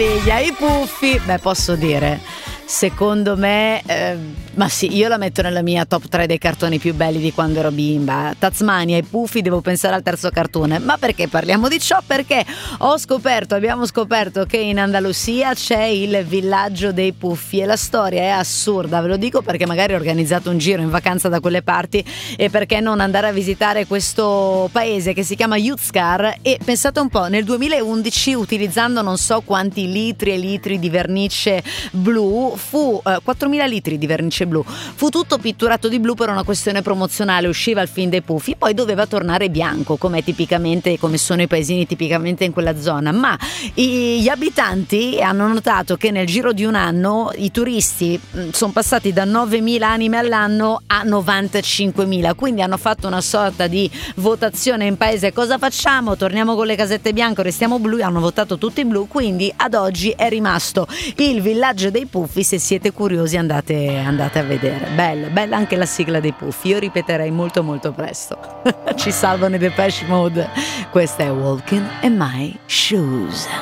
I Puffi, beh, posso dire, secondo me, ma sì, io la metto nella mia top 3 dei cartoni più belli di quando ero bimba. Tasmania e Puffi, devo pensare al terzo cartone. Ma perché parliamo di ciò? Perché abbiamo scoperto che in Andalusia c'è il villaggio dei Puffi e la storia è assurda, ve lo dico perché magari ho organizzato un giro in vacanza da quelle parti e perché non andare a visitare questo paese che si chiama Youtscar. E pensate un po', nel 2011, utilizzando non so quanti litri e litri di vernice blu, fu 4.000 litri di vernice blu, fu tutto pitturato di blu per una questione promozionale. Usciva il film dei Puffi, poi doveva tornare bianco come sono i paesini tipicamente in quella zona, ma gli abitanti hanno notato che nel giro di un anno i turisti sono passati da 9.000 anime all'anno a 95.000, quindi hanno fatto una sorta di votazione in paese: cosa facciamo? Torniamo con le casette bianche, restiamo blu? Hanno votato tutti blu, quindi ad oggi è rimasto il villaggio dei Puffi. Se siete curiosi andate a vedere, bella anche la sigla dei Puffi, io ripeterei molto molto presto. Ci salvano i Depeche Mode, questa è Walking in My Shoes.